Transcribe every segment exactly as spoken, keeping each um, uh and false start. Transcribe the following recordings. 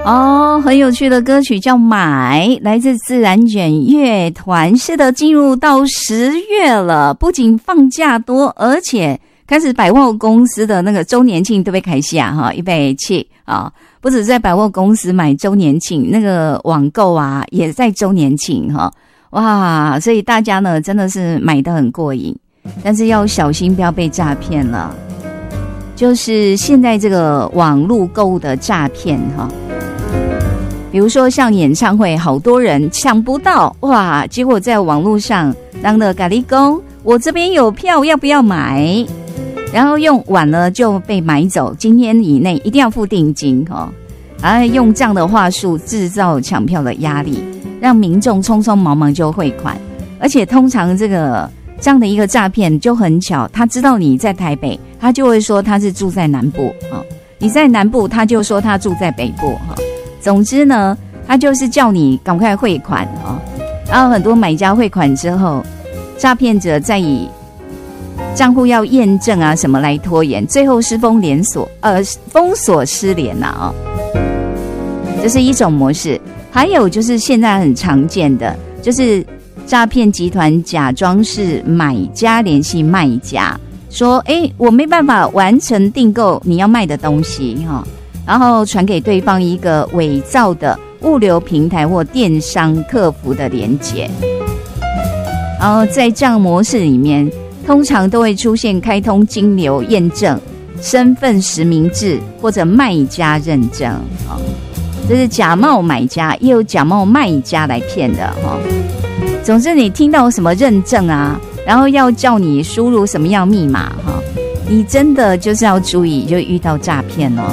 哦，很有趣的歌曲叫《买》，来自自然卷乐团。是的，进入到十月了，不仅放假多，而且开始百货公司的那个周年庆都被开下哈，一百七啊，不止在百货公司买周年庆，那个网购啊也在周年庆哈，哇，所以大家呢真的是买得很过瘾，但是要小心不要被诈骗了。就是现在这个网络购物的诈骗哈。比如说像演唱会，好多人抢不到哇，结果在网络上当了咖喱公，我这边有票要不要买，然后用晚了就被买走，今天以内一定要付定金哦，然后用这样的话术制造抢票的压力，让民众匆匆忙忙就汇款，而且通常这个这样的一个诈骗就很巧，他知道你在台北，他就会说他是住在南部啊，你在南部，他就说他住在北部哈。总之呢，他就是叫你赶快汇款哦，然后很多买家汇款之后，诈骗者再以账户要验证啊什么来拖延，最后是封连锁呃封锁失联呐啊，哦，这是一种模式。还有就是现在很常见的，就是诈骗集团假装是买家联系卖家，说哎我没办法完成订购你要卖的东西哈。哦，然后传给对方一个伪造的物流平台或电商客服的连结，然后在这样模式里面，通常都会出现开通金流验证、身份实名制或者卖家认证，哦，这是假冒买家，也有假冒卖家来骗的哈，哦。总之，你听到什么认证啊，然后要叫你输入什么样密码哈，哦，你真的就是要注意，就遇到诈骗哦。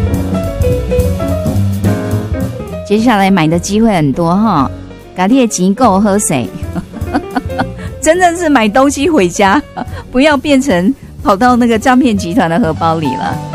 接下来买的机会很多哈，把你的钱够喝水，真的是买东西回家，不要变成跑到那个诈骗集团的荷包里了。